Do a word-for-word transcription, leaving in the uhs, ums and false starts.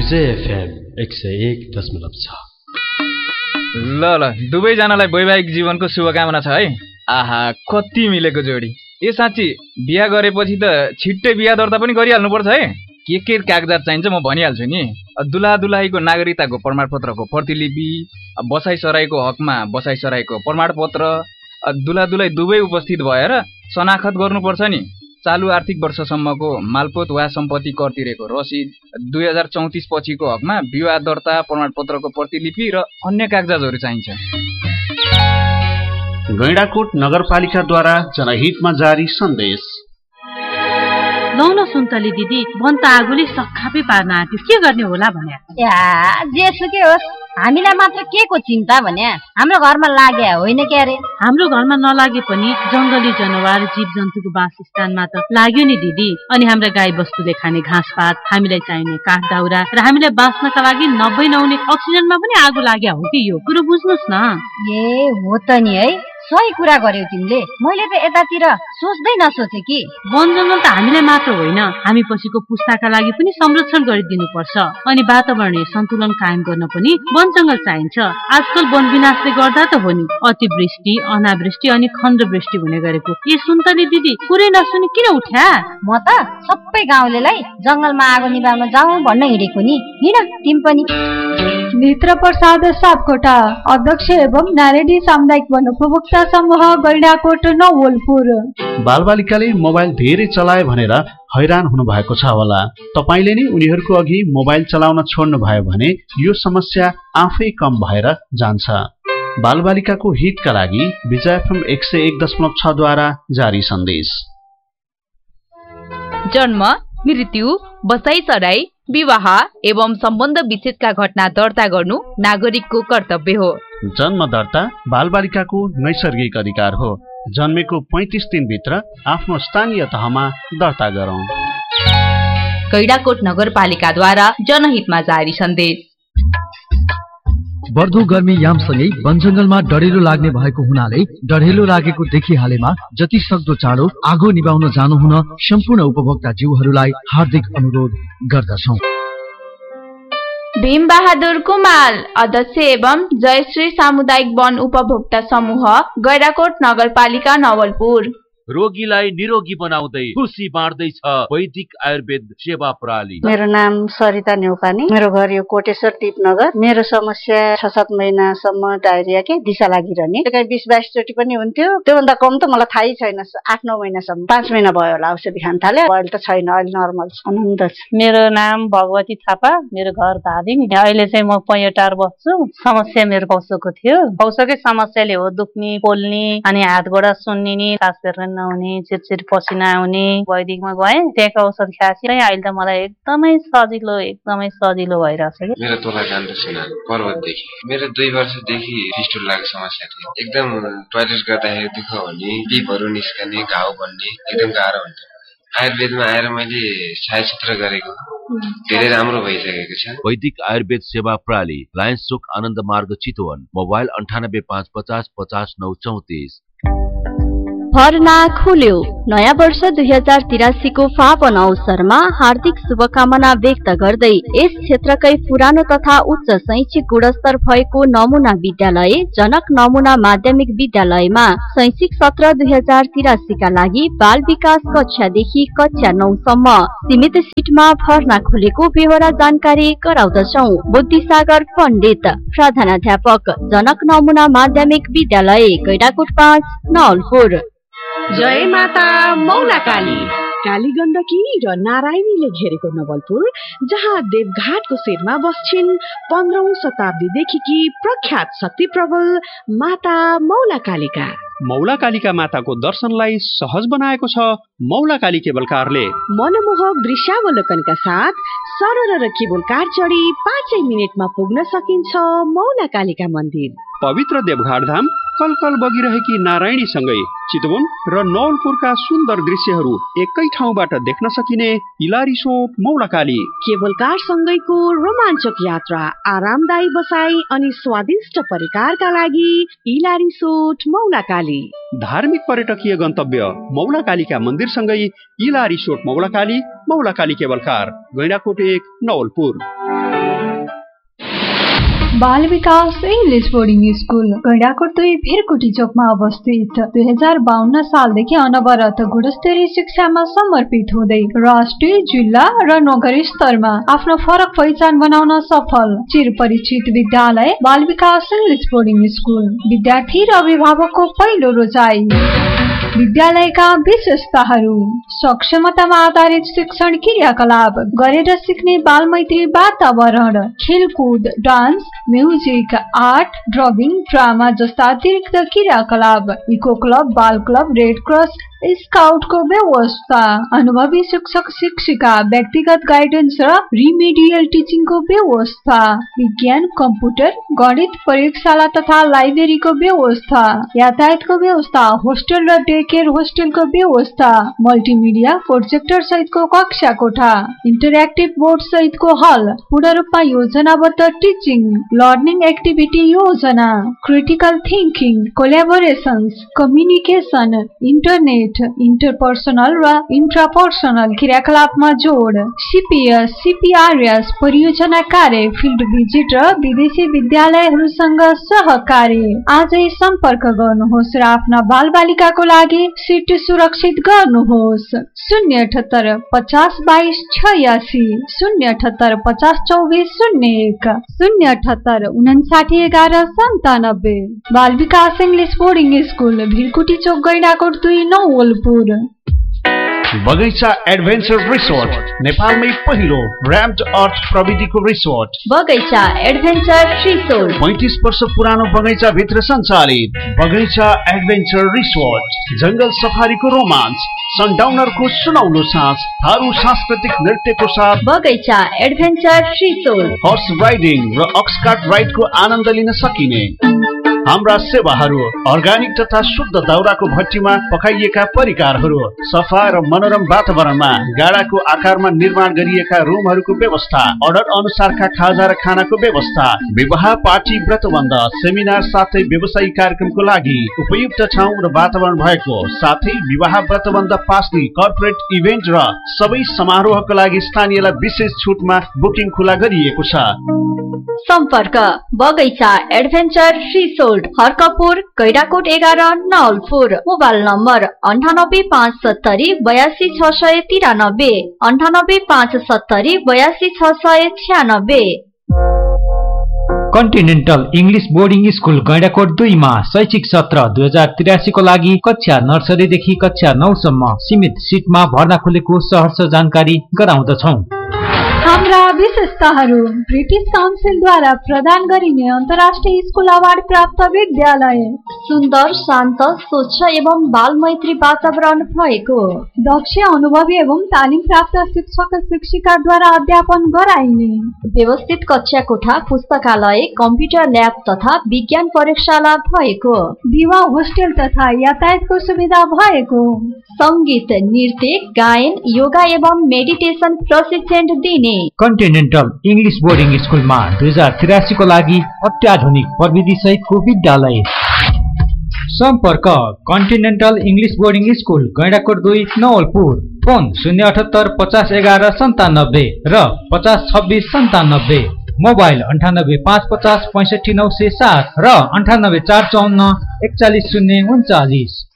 विजय FM एक सय एक दशमलव छ। ल ल दुवैजनालाई वैवाहिक जीवनको शुभकामना छ है। आहा कति मिलेको जोडी। ए साँच्ची बिहा गरेपछि त छिट्टै बिहा दर्ता पनि गरिहाल्नुपर्छ है। के के कागजात चाहिन्छ म भनिहाल्छु नि। दुला दुलाहीको नागरिकताको प्रमाणपत्रको प्रतिलिपि, बसाइ सराईको हकमा बसाइ सराईको प्रमाणपत्र, दुला दुलाई दुवै उपस्थित भएर शनाखत गर्नुपर्छ नि। चालु आर्थिक वर्षसम्मको मालपोत वा सम्पत्ति कर तिरेको रसिद, दुई हजार चौतिस पछिको हकमा विवाह दर्ता प्रमाणपत्रको प्रतिलिपि र अन्य कागजातहरू चाहिन्छ। गैंडाकोट नगरपालिकाद्वारा जनहितमा जारी सन्देश। लौ न सुन्तली दिदी, वन त आगोले सखापै पार्न आँट्यो, के गर्ने होला भन्या। या जेसुकै होस्, हामीलाई मात्र के को चिन्ता भन्या। हाम्रो घरमा लाग्या होइन के अरे। हाम्रो घरमा नलागे पनि जंगली जनावर जीव जन्तुको वासस्थानमा त लाग्यो नि दिदी। अनि हाम्रा गाई बस्तुले खाने घाँसपात, हामीलाई चाहिने काठ दाउरा र हामीलाई बाँच्नका लागि नब्बे नहुने अक्सिजनमा पनि आगो लाग्या हो कि यो कुरो बुझ्नुस् न। ए हो त नि है, सही कुरा गर्यौ तिमीले। मैले त यतातिर सोच्दै नसोचे कि वन जंगल त हामीलाई मात्र होइन, हामी पछिको पुस्ताका लागि पनि संरक्षण गरिदिनु पर्छ। अनि वातावरणीय सन्तुलन कायम गर्न पनि वन जंगल चाहिन्छ। आजकल वन विनाशले गर्दा त हो नि अतिवृष्टि, अनावृष्टि अनि खण्डवृष्टि हुने गरेको। ए सुन्तली दिदी, कुरै नसुनि किन उठ्या? म त सबै गाउँलेलाई जंगलमा आगो निभाउन जाउँ भन्न हिँडेको नि। हिँड तिमी पनि। नेत्र प्रसाद सापकोटा, अध्यक्ष एवं नारायणी सामुदायिक वन उपभोक्ता समूह गैंडाकोट नवलपुर। बालबालिकाले मोबाइल धेरै चलाए भनेर हैरान हुनु भएको छ होला। तपाईले नि उनीहरूको अघि मोबाइल चलाउन छोड्नु भयो भने यो समस्या आफै कम भएर जान्छ। बालबालिकाको हितका लागि विजय एफएम एक सय एक दशमलव छ द्वारा जारी सन्देश। जन्म, मृत्यु, बसाइ सराई, विवाह एवं सम्बन्ध विच्छेदका घटना दर्ता गर्नु नागरिकको कर्तव्य हो। जन्म दर्ता बालबालिकाको नैसर्गिक अधिकार हो। जन्मेको पैंतीस दिनभित्र आफ्नो स्थानीय तहमा दर्ता गरौँ। गैंडाकोट नगरपालिकाद्वारा जनहितमा जारी सन्देश। बढ्दो गर्मी यामसँगै वन जंगलमा डढेलो लाग्ने भएको हुनाले डढेलो लागेको देखिहालेमा जति सक्दो चाँडो आगो निभाउन जानुहुन सम्पूर्ण उपभोक्ता जीवहरूलाई हार्दिक अनुरोध गर्दछौं। भीम बहादुर कुमाल, अध्यक्ष एवं जयश्री सामुदायिक वन उपभोक्ता समूह गैंडाकोट नगरपालिका नवलपुर। रोगीलाई निरोगी बनाउँदै खुसी बाँड्दैछ वैदिक आयुर्वेद सेवा प्रणाली। मेरो नाम सरिता नेउपानी, मेरो घर यो कोटेश्वर टिपनगर। मेरो समस्या छ सात महिनासम्म डायरिया के दिशा लागिरहने, कहीँ बिस बाइस चोटि पनि हुन्थ्यो। त्योभन्दा कम त मलाई थाहै छैन। आठ नौ महिनासम्म, पाँच महिना भयो होला औषधि खान थाले। अहिले त छैन, अहिले नर्मल छ, आनन्द छ। मेरो नाम भगवती थापा, मेरो घर धादिङ। अहिले चाहिँ म पैँटार बस्छु। समस्या मेरो कौशोको थियो। कौशोकै समस्याले हो दुख्ने, पोल्ने, अनि हात गोडा सुन्निने, सास फेर्न नहुने, चिरचिर पसिना आउने। वैदिकमा गएँ, त्यहाँको औषध खाएपछि अहिले त मलाई एकदमै सजिलो एकदमै सजिलो भइरहेछ कि। मेरो तोला काण्ड सुनाल पर्वतदेखि मेरो दुई वर्षदेखि फिस्टुलाको समस्या थियो। एकदम टोयलेट गर्दाखेरि दुःख हुने, पिपहरू निस्कने, घाउ बन्ने, एकदम गाह्रो हुन्छ। आयुर्वेदमा आएर मैले छायाचित्र गरेको धेरै राम्रो भइसकेको छ। वैदिक आयुर्वेद सेवा प्रणाली, लायन्स चोक आनन्द मार्ग चितवन। मोबाइल अन्ठानब्बे पाँच पचास पचास नौ चौतिस। भर्ना खुल्यो। नयाँ वर्ष दुई हजार तिरासी को फापन अवसरमा हार्दिक शुभकामना व्यक्त गर्दै यस क्षेत्रकै पुरानो तथा उच्च शैक्षिक गुणस्तर भएको नमुना विद्यालय जनक नमुना माध्यमिक विद्यालयमा शैक्षिक सत्र दुई हजार तिरासी का लागि बाल विकास कक्षादेखि कक्षा नौ सम्म सीमित सिटमा भर्ना खुलेको बेहोरा जानकारी गराउँदछौ। बुद्धिसागर पण्डित, प्रधानाध्यापक, जनक नमुना माध्यमिक विद्यालय, गैंडाकोट पाँच, नवलपुर। जय माता मौला काली। काली गण्डकी र नारायणीले घेरेको नवलपुर, जहाँ देवघाटको शिरमा बस्छिन् पन्ध्रौं शताब्दीदेखि प्रख्यात शक्ति प्रबल माता मौला कालिका। मौला कालिका माताको दर्शनलाई सहज बनाएको छ मौला काली केबल कारले। मनमोहक दृश्यावलोकनका साथ सरल र केबल कार चढी पाँचै मिनटमा पुग्न सकिन्छ मौला कालिका मन्दिर। पवित्र देवघाट धाम कलकल बगिरहेकी नारायणीसँगै चितवन र नवलपुरका सुन्दर दृश्यहरू एकै ठाउँबाट देख्न सकिने इला रिसोर्ट मौलाकाली। केबल कार सँगैको रोमाञ्चक यात्रा, आरामदायी बसाई अनि स्वादिष्ट परिकारका लागि इला रिसोर्ट मौलाकाली। धार्मिक पर्यटकीय गन्तव्य मौलाकालीका मन्दिरसँगै इला रिसोर्ट मौलाकाली, मौलाकाली केबल कार, गैंडाकोट एक, नवलपुर। बाल विकास इंग्लिश बोर्डिंग स्कूल गैंडाकोट दुई भेरकुटी चोकमा अवस्थित दुई हजार बाहन्न सालदेखि अनवरत गुणस्तरीय शिक्षामा समर्पित हुँदै राष्ट्रिय, जिल्ला र नगरीय स्तरमा आफ्नो फरक पहिचान बनाउन सफल चिरपरिचित विद्यालय बाल विकास इंग्लिश बोर्डिंग स्कूल। विद्यार्थी र अभिभावकको पहिलो रोजाइ। विद्यालयका विशेषताहरू: सक्षमतामा आधारित शिक्षण क्रियाकलाप, गरेर सिक्ने बालमैत्री वातावरण, खेलकुद, dance, music, art, drawing, drama जस्ता अतिरिक्त क्रियाकलाप, इको क्लब, बाल क्लब, रेड क्रस, स्काउटको व्यवस्था, अनुभवी शिक्षक शिक्षिका, व्यक्तिगत गाइडेन्स र रिमेडियल टिचिङको व्यवस्था, विज्ञान, कम्प्युटर, गणित प्रयोगशाला तथा लाइब्रेरीको व्यवस्था, यातायातको व्यवस्था, होस्टेल र डे केयर होस्टेलको व्यवस्था, मल्टिमिडिया प्रोजेक्टर सहितको कक्षा कोठा, इन्टरेक्टिभ बोर्ड सहितको हल, पूर्ण रूपमा योजनाबद्ध टिचिङ, लर्निङ एक्टिभिटी योजना, critical thinking, कोल्याबोरेसन्स, communication, internet, interpersonal र इन्ट्रापर्सनल क्रियाकलापमा जोड, सीपीएस, सीपीआरएस, परियोजना कार्य, फिल्ड भिजिट र विदेशी विद्यालयहरूसँग सहकार्य। आजै सम्पर्क गर्नुहोस् र आफ्ना बालबालिकाको लागि सिट सुरक्षित गर्नुहोस्। शून्य अठहत्तर पचास बाइस छयासी, शून्य अठहत्तर पचास चौबिस शून्य एक, शून्य अठहत्तर उनासाठी एघार सन्तानब्बे। बाल विकास इंग्लिश बोर्डिंग स्कूल, भिरकुटी चोक, गैंडाकोट दुई, नवलपुर। बगैंचा एडभेन्चर रिसोर्ट, नेपालमै पहिलो र्याम्ड अर्थ प्रविधिको रिसोर्ट। बगैंचा एडभेन्चर रिसोर्ट पैंतीस वर्ष पुरानो बगैंचा भित्र सञ्चालित बगैंचा एडभेन्चर रिसोर्ट। जंगल सफारीको रोमाञ्च, सनडाउनरको सुनौलो साँझ, थारू सांस्कृतिक नृत्यको साथ बगैंचा एडभेन्चर रिसोर्ट। हर्स राइडिङ र अक्सकार्ट राइडको आनन्द लिन सकिने हाम्रा सेवाहरू: अर्ग्यानिक तथा शुद्ध दाउराको भट्टीमा पकाइएका परिकारहरू, सफा र मनोरम वातावरणमा गाडाको आकारमा निर्माण गरिएका रुमहरूको व्यवस्था, अर्डर अनुसारका खाजा र खानाको व्यवस्था, विवाह, पार्टी, व्रतबन्ध, सेमिनार साथै व्यवसायिक कार्यक्रमको लागि उपयुक्त ठाउँ र वातावरण भएको, साथै विवाह, व्रतबन्ध, पास्नी, कर्पोरेट इभेन्ट र सबै समारोहका लागि स्थानीयलाई विशेष छुटमा बुकिङ खुला गरिएको छ। सम्पर्क बगैंचा एडभेन्चर रिसोर्ट, हर्कपुर, गैंडाकोट एघार, नवलपुर। मोबाइल नम्बर अन्ठानब्बे पाँच सत्तरी बयासी छ सय तिरानब्बे, अन्ठानब्बे पाँच सत्तरी बयासी छ सय छ्यानब्बे। Continental English boarding school Gaindakot दुईमा शैक्षिक सत्र दुई हजार त्रियासी को लागि कक्षा नर्सरीदेखि कक्षा नौसम्म सीमित सिटमा भर्ना खुलेको सहर्ष जानकारी गराउँदछौँ। हाम्रा विशेषताहरू: ब्रिटिश काउन्सिलद्वारा प्रदान गरिने अन्तर्राष्ट्रिय स्कुल अवार्ड प्राप्त विद्यालय, सुन्दर, शान्त, स्वच्छ एवं बालमैत्री वातावरण भएको, दक्ष, अनुभवी एवं तालिम प्राप्त शिक्षक शिक्षिकाद्वारा अध्यापन गराइने, व्यवस्थित कक्षा कोठा, पुस्तकालय, कम्प्युटर ल्याब तथा विज्ञान प्रयोगशाला भएको, दिवा होस्टेल तथा यातायातको सुविधा भएको, संगीत, नृत्य, गायन, योगा एवं मेडिटेसन प्रशिक्षण दिने। कन्टिनेन्टल इङ्ग्लिस बोर्डिङ स्कुलमा दुई हजार त्रियासी को लागि अत्याधुनिक प्रविधि सहितको विद्यालय। सम्पर्क continental English boarding school Gaindakot दुई, नवलपुर। फोन शून्य अठहत्तर पचास एघार सन्तानब्बे र पचास छब्बिस सन्तानब्बे। मोबाइल अन्ठानब्बे पाँच पचास पैँसठी नौ सय सात र अन्ठानब्बे चार चौन्न एकचालिस शून्य उन्चालिस।